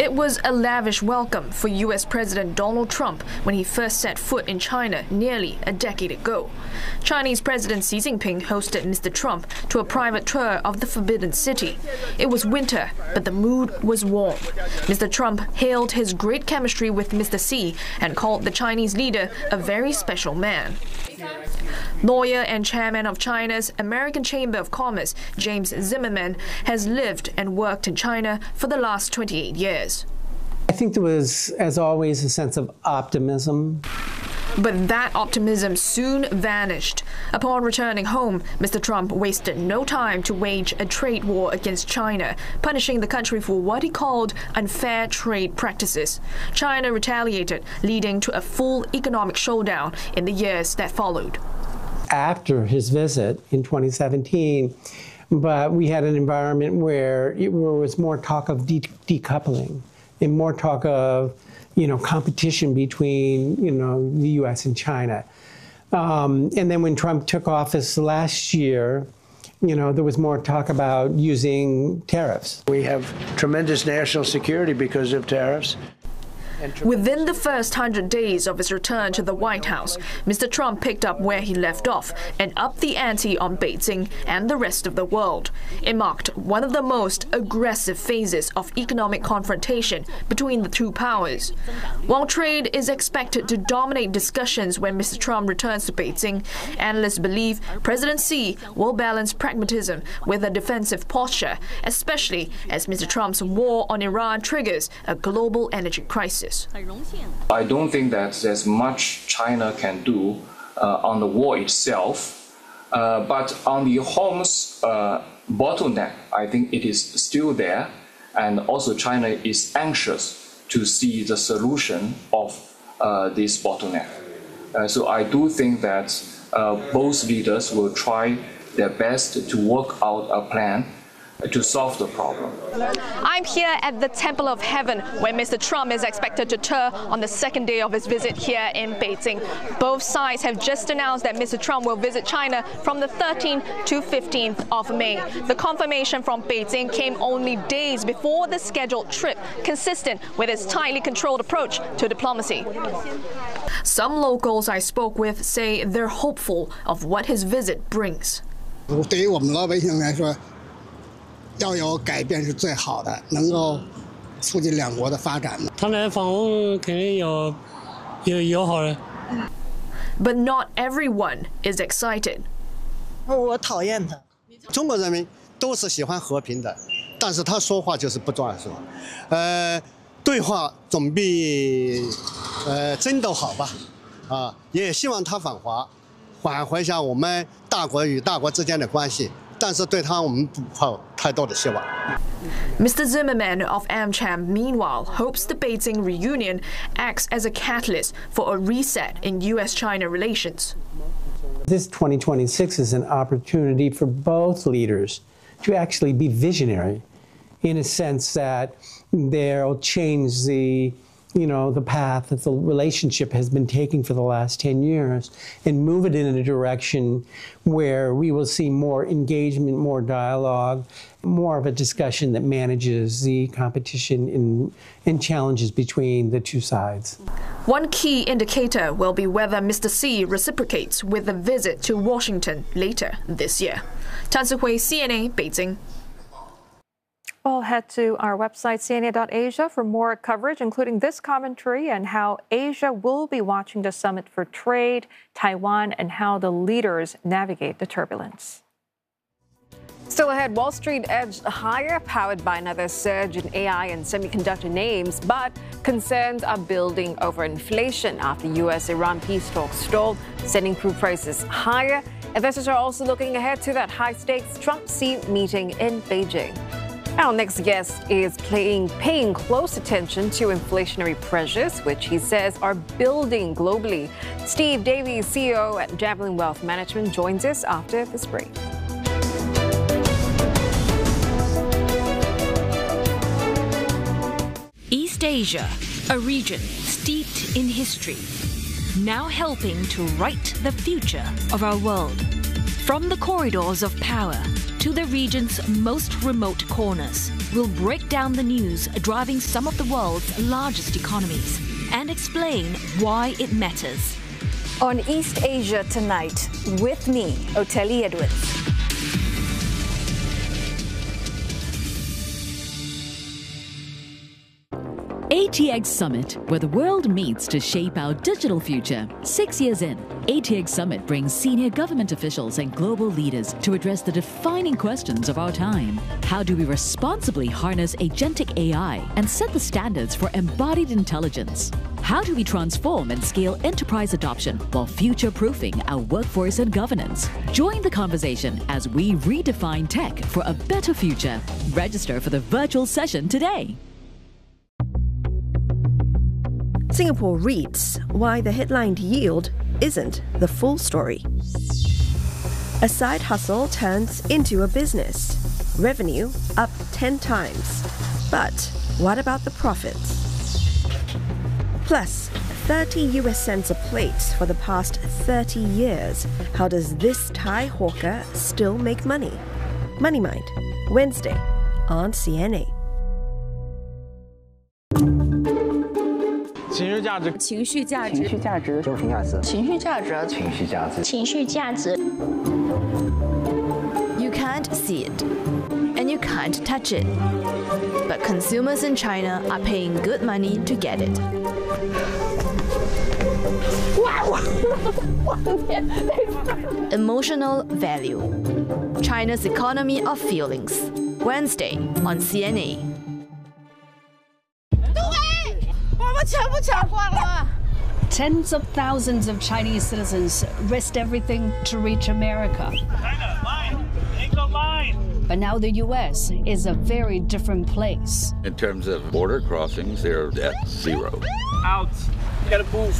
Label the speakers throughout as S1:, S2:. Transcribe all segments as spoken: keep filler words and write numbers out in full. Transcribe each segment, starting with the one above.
S1: It was a lavish welcome for U S President Donald Trump when he first set foot in China nearly a decade ago. Chinese President Xi Jinping hosted Mister Trump to a private tour of the Forbidden City. It was winter, but the mood was warm. Mister Trump hailed his great chemistry with Mister Xi and called the Chinese leader a very special man. Lawyer and chairman of China's American Chamber of Commerce, James Zimmerman, has lived and worked in China for the last twenty-eight years.
S2: I think there was, as always, a sense of optimism.
S1: But that optimism soon vanished. Upon returning home, Mister Trump wasted no time to wage a trade war against China, punishing the country for what he called unfair trade practices. China retaliated, leading to a full economic showdown in the years that followed.
S2: After his visit in twenty seventeen, but we had an environment where it was more talk of de decoupling and more talk of, you know, competition between, you know, the U S and China. Um, and then when Trump took office last year, you know, there was more talk about using tariffs.
S3: We have tremendous national security because of tariffs.
S1: Within the first hundred days of his return to the White House, Mister Trump picked up where he left off and upped the ante on Beijing and the rest of the world. It marked one of the most aggressive phases of economic confrontation between the two powers. While trade is expected to dominate discussions when Mister Trump returns to Beijing, analysts believe President Xi will balance pragmatism with a defensive posture, especially as Mister Trump's war on Iran triggers a global energy crisis.
S4: I don't think that there's much China can do uh, on the war itself, uh, but on the Hormuz uh, bottleneck, I think it is still there, and also China is anxious to see the solution of uh, this bottleneck. Uh, so I do think that uh, both leaders will try their best to work out a plan to solve the problem.
S1: I'm here at the Temple of Heaven, where Mister Trump is expected to tour on the second day of his visit here in Beijing. Both sides have just announced that Mister Trump will visit China from the thirteenth to fifteenth of May. The confirmation from Beijing came only days before the scheduled trip, consistent with its tightly controlled approach to diplomacy. Some locals I spoke with say they're hopeful of what his visit brings.
S5: 对于我们老百姓来说，要有改变是最好的，能够促进两国的发展。
S6: 他来访问肯定有有友好的。
S1: But not everyone is excited.
S5: 我讨厌他。中国人民都是喜欢和平的，但是他说话就是不转说。呃，对话总比呃争斗好吧？啊，也希望他访华，缓和一下我们大国与大国之间的关系。 但是对他我们不抱太多的希望。
S1: Mister Zimmerman of AmCham, meanwhile, hopes the Beijing reunion acts as a catalyst for a reset in U S China relations.
S2: This twenty twenty-six is an opportunity for both leaders to actually be visionary, in a sense that they'll change the, you know, the path that the relationship has been taking for the last ten years and move it in a direction where we will see more engagement, more dialogue, more of a discussion that manages the competition and, and challenges between the two sides.
S1: One key indicator will be whether Mister Xi reciprocates with a visit to Washington later this year. Tan Sihui, C N A, Beijing.
S7: Well, head to our website, C N A dot Asia, for more coverage, including this commentary and how Asia will be watching the summit for trade, Taiwan, and how the leaders navigate the turbulence.
S8: Still ahead, Wall Street edged higher, powered by another surge in A I and semiconductor names, but concerns are building over inflation after U S Iran peace talks stalled, sending crude prices higher. Investors are also looking ahead to that high-stakes Trump-Xi meeting in Beijing. Our next guest is playing, paying close attention to inflationary pressures, which he says are building globally. Steve Davies, C E O at Javelin Wealth Management, joins us after this break.
S9: East Asia, a region steeped in history, now helping to write the future of our world. From the corridors of power to the region's most remote corners, We'll break down the news driving some of the world's largest economies and explain why it matters.
S10: On East Asia Tonight, with me, Oteli Edwards.
S11: A T X Summit, where the world meets to shape our digital future. Six years in, A T X Summit brings senior government officials and global leaders to address the defining questions of our time. How do we responsibly harness agentic A I and set the standards for embodied intelligence? How do we transform and scale enterprise adoption while future-proofing our workforce and governance? Join the conversation as we redefine tech for a better future. Register for the virtual session today.
S12: Singapore reads why the headline yield isn't the full story. A side hustle turns into a business. Revenue up ten times. But what about the profits? Plus, thirty U S cents a plate for the past thirty years. How does this Thai hawker still make money? Money Mind, Wednesday on C N A.
S13: 情绪价值，情绪价值，情绪价值，情绪价值，情绪价值，情绪价值，情绪价值。
S14: You can't see it, and you can't touch it, but consumers in China are paying good money to get it. Emotional value. China's economy of feelings. Wednesday on C N A.
S15: Tens of thousands of Chinese citizens risked everything to reach America.
S16: China, line. Take the line.
S15: But now the U S is a very different place.
S17: In terms of border crossings, they're at zero.
S16: Out. You gotta move.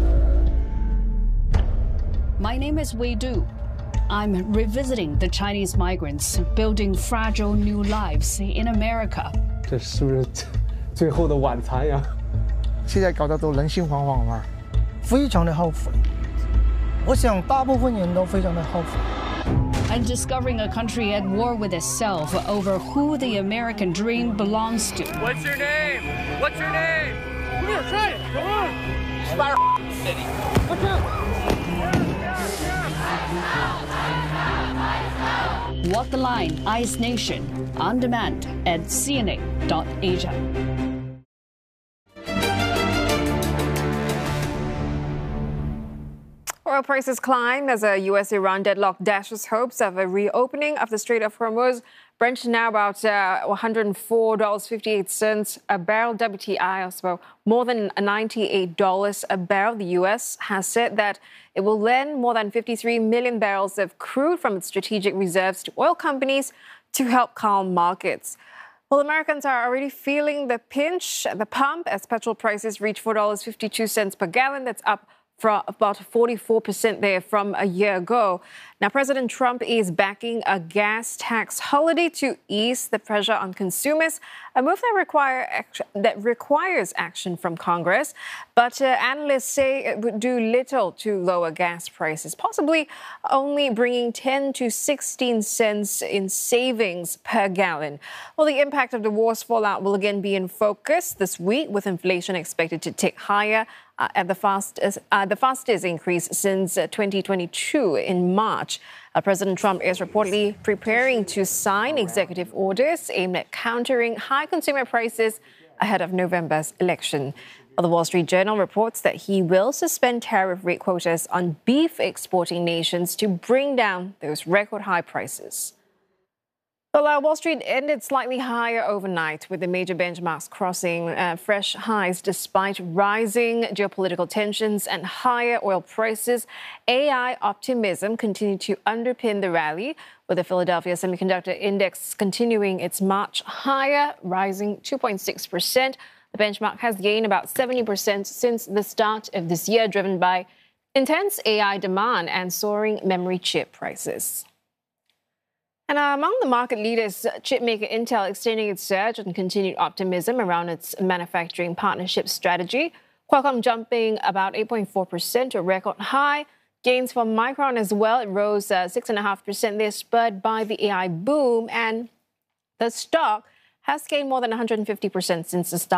S15: My name is Wei Du. I'm revisiting the Chinese migrants building fragile new lives in America.
S18: 这是不是最后的晚餐呀？
S19: 现在搞得都人心惶惶嘛，非常的后悔。我想大部分人都非常的后悔。
S15: And discovering a country at war with itself over who the American dream belongs to.
S16: What's your name? What's your name? Come here, try it. Come on. Fire City. What's
S15: up? Walk the Line, Ice Nation, on demand at C N A dot Asia.
S8: Oil prices climb as a U S Iran deadlock dashes hopes of a reopening of the Strait of Hormuz. Brent now about uh, one hundred four dollars and fifty-eight cents a barrel. W T I also more than ninety-eight dollars a barrel. The U S has said that it will lend more than fifty-three million barrels of crude from its strategic reserves to oil companies to help calm markets. Well, Americans are already feeling the pinch at the pump as petrol prices reach four dollars and fifty-two cents per gallon. That's up from about forty-four percent there from a year ago. Now, President Trump is backing a gas tax holiday to ease the pressure on consumers, a move that, require action, that requires action from Congress. But uh, analysts say it would do little to lower gas prices, possibly only bringing ten to sixteen cents in savings per gallon. Well, the impact of the war's fallout will again be in focus this week, with inflation expected to tick higher Uh, at the fastest, uh, the fastest increase since uh, twenty twenty-two in March. Uh, President Trump is reportedly preparing to sign executive orders aimed at countering high consumer prices ahead of November's election. Well, the Wall Street Journal reports that he will suspend tariff rate quotas on beef exporting nations to bring down those record high prices. Well, uh, Wall Street ended slightly higher overnight, with the major benchmarks crossing uh, fresh highs despite rising geopolitical tensions and higher oil prices. A I optimism continued to underpin the rally, with the Philadelphia Semiconductor Index continuing its march higher, rising two point six percent. The benchmark has gained about seventy percent since the start of this year, driven by intense A I demand and soaring memory chip prices. And uh, among the market leaders, chipmaker Intel extending its surge and continued optimism around its manufacturing partnership strategy. Qualcomm jumping about eight point four percent to a record high. Gains from Micron as well. It rose uh, six point five percent there, spurred by the A I boom. And the stock has gained more than one hundred fifty percent since the start